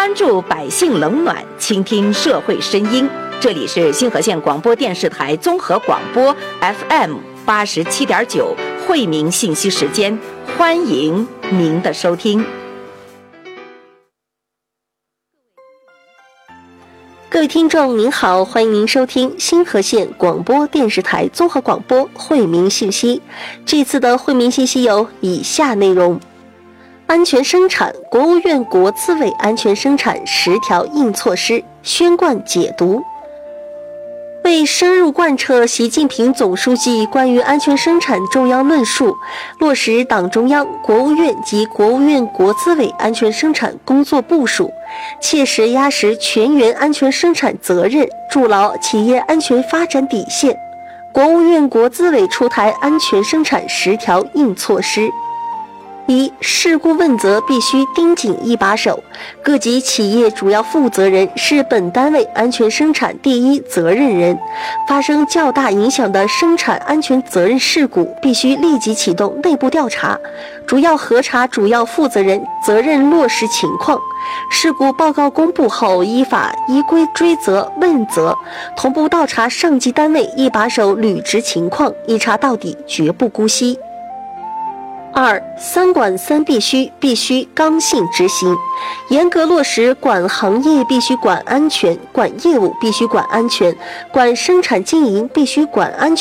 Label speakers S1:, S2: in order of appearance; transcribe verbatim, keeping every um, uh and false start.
S1: 关注百姓冷暖，倾听社会声音。这里是星河县广播电视台综合广播 F M 八十七点九惠民信息时间，欢迎您的收听。
S2: 各位听众您好，欢迎您收听星河县广播电视台综合广播惠民信息。这次的惠民信息有以下内容：安全生产，国务院国资委安全生产十条硬措施宣贯解读。为深入贯彻习近平总书记关于安全生产重要论述，落实党中央、国务院及国务院国资委安全生产工作部署，切实压实全员安全生产责任，筑牢企业安全发展底线，国务院国资委出台安全生产十条硬措施。一、事故问责必须盯紧一把手，各级企业主要负责人是本单位安全生产第一责任人，发生较大影响的生产安全责任事故，必须立即启动内部调查，主要核查主要负责人责任落实情况。事故报告公布后，依法依规追责问责，同步调查上级单位一把手履职情况，一查到底，绝不姑息。二、三管三必须必须刚性执行，严格落实管行业必须管安全，管业务必须管安全，管生产经营必须管安全。